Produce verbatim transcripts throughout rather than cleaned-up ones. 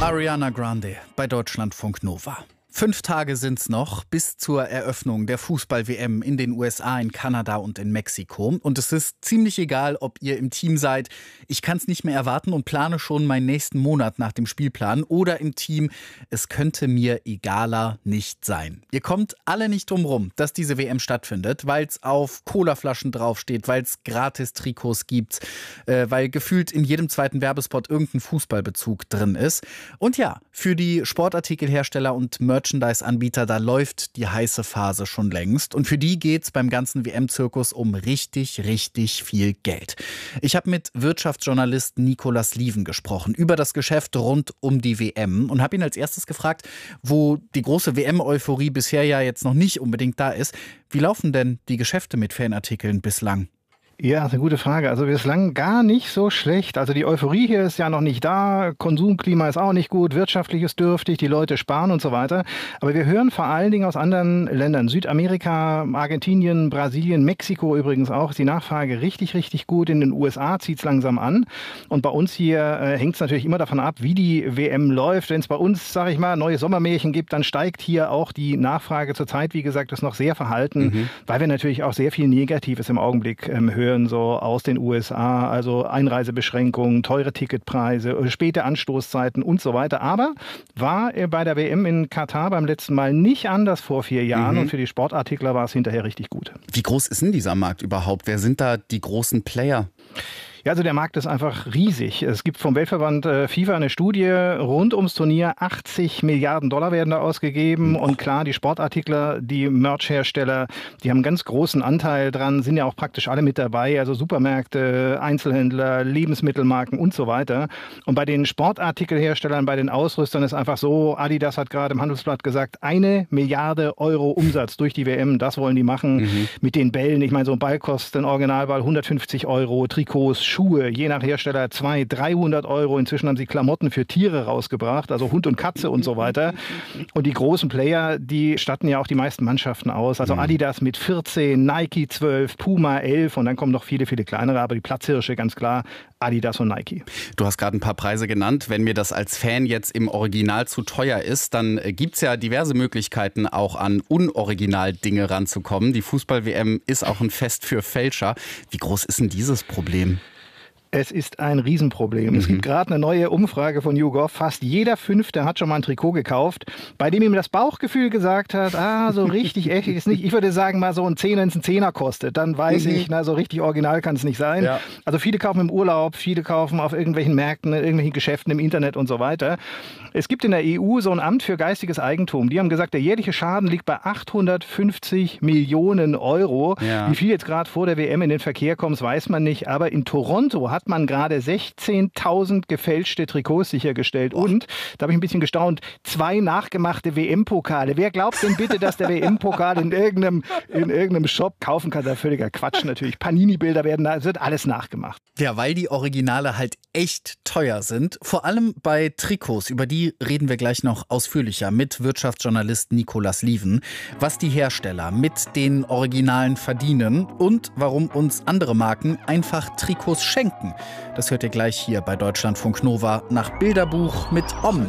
Ariana Grande bei Deutschlandfunk Nova. Fünf Tage sind's noch bis zur Eröffnung der Fußball-W M in den U S A, in Kanada und in Mexiko. Und es ist ziemlich egal, ob ihr im Team seid. Ich kann's nicht mehr erwarten und plane schon meinen nächsten Monat nach dem Spielplan. Oder im Team. Es könnte mir egaler nicht sein. Ihr kommt alle nicht drum rum, dass diese W M stattfindet, weil es auf Colaflaschen draufsteht, weil es Gratis-Trikots gibt, äh, weil gefühlt in jedem zweiten Werbespot irgendein Fußballbezug drin ist. Und ja, für die Sportartikelhersteller und Merchandise-Anbieter, da läuft die heiße Phase schon längst. Und für die geht's beim ganzen W M-Zirkus um richtig, richtig viel Geld. Ich habe mit Wirtschaftsjournalist Nicolas Lieven gesprochen über das Geschäft rund um die W M und habe ihn als erstes gefragt, wo die große W M-Euphorie bisher ja jetzt noch nicht unbedingt da ist. Wie laufen denn die Geschäfte mit Fanartikeln bislang? Ja, das ist eine gute Frage. Also bislang gar nicht so schlecht. Also die Euphorie hier ist ja noch nicht da. Konsumklima ist auch nicht gut. Wirtschaftlich ist dürftig. Die Leute sparen und so weiter. Aber wir hören vor allen Dingen aus anderen Ländern. Südamerika, Argentinien, Brasilien, Mexiko übrigens auch. Ist die Nachfrage richtig, richtig gut. In den U S A zieht es langsam an. Und bei uns hier äh, hängt es natürlich immer davon ab, wie die W M läuft. Wenn es bei uns, sage ich mal, neue Sommermärchen gibt, dann steigt hier auch die Nachfrage. Zurzeit, wie gesagt, ist noch sehr verhalten, mhm. weil wir natürlich auch sehr viel Negatives im Augenblick ähm, hören. So aus den U S A, also Einreisebeschränkungen, teure Ticketpreise, späte Anstoßzeiten und so weiter. Aber war bei der W M in Katar beim letzten Mal nicht anders vor vier Jahren. Mhm. Und für die Sportartikler war es hinterher richtig gut. Wie groß ist denn dieser Markt überhaupt? Wer sind da die großen Player? Ja, also der Markt ist einfach riesig. Es gibt vom Weltverband äh, FIFA eine Studie rund ums Turnier. achtzig Milliarden Dollar werden da ausgegeben. Und klar, die Sportartikler, die Merch-Hersteller, die haben einen ganz großen Anteil dran, sind ja auch praktisch alle mit dabei. Also Supermärkte, Einzelhändler, Lebensmittelmarken und so weiter. Und bei den Sportartikelherstellern, bei den Ausrüstern ist einfach so, Adidas hat gerade im Handelsblatt gesagt, eine Milliarde Euro Umsatz durch die W M. Das wollen die machen mhm. mit den Bällen. Ich meine, so ein Ball kostet ein Originalball hundertfünfzig Euro, Trikots, Schuhe, je nach Hersteller zweihundert, dreihundert Euro. Inzwischen haben sie Klamotten für Tiere rausgebracht, also Hund und Katze und so weiter. Und die großen Player, die statten ja auch die meisten Mannschaften aus. Also Adidas mit vierzehn, Nike zwölf, Puma elf und dann kommen noch viele, viele kleinere. Aber die Platzhirsche ganz klar, Adidas und Nike. Du hast gerade ein paar Preise genannt. Wenn mir das als Fan jetzt im Original zu teuer ist, dann gibt es ja diverse Möglichkeiten, auch an Unoriginal-Dinge ranzukommen. Die Fußball-W M ist auch ein Fest für Fälscher. Wie groß ist denn dieses Problem? Es ist ein Riesenproblem. Mhm. Es gibt gerade eine neue Umfrage von YouGov. Fast jeder Fünfte hat schon mal ein Trikot gekauft, bei dem ihm das Bauchgefühl gesagt hat, ah, so richtig echt ist nicht. Ich würde sagen, mal so ein Zehner, wenn es ein Zehner kostet, dann weiß mhm. ich, na, so richtig original kann es nicht sein. Ja. Also viele kaufen im Urlaub, viele kaufen auf irgendwelchen Märkten, in irgendwelchen Geschäften im Internet und so weiter. Es gibt in der E U so ein Amt für geistiges Eigentum. Die haben gesagt, der jährliche Schaden liegt bei achthundertfünfzig Millionen Euro. Ja. Wie viel jetzt gerade vor der W M in den Verkehr kommt, weiß man nicht. Aber in Toronto hat man gerade sechzehntausend gefälschte Trikots sichergestellt. Oh. Und, da habe ich ein bisschen gestaunt, zwei nachgemachte W M-Pokale. Wer glaubt denn bitte, dass der W M-Pokal in irgendeinem, in irgendeinem Shop kaufen kann? Das ist völliger Quatsch natürlich. Panini-Bilder werden da, es wird alles nachgemacht. Ja, weil die Originale halt echt teuer sind. Vor allem bei Trikots. Über die reden wir gleich noch ausführlicher mit Wirtschaftsjournalist Nicolas Lieven. Was die Hersteller mit den Originalen verdienen und warum uns andere Marken einfach Trikots schenken. Das hört ihr gleich hier bei Deutschlandfunk Nova nach Bilderbuch mit Om.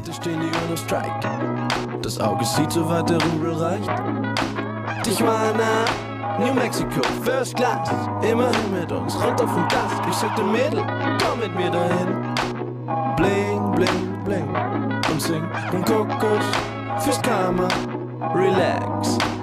Das Auge sieht, so weit der Rubel reicht. Tijuana, New Mexico, First Class. Immerhin mit uns, runter vom Dach. Ich sagte Mädel, komm mit mir dahin. Bling, bling, bling. Und sing und Kokos fürs Karma. Relax,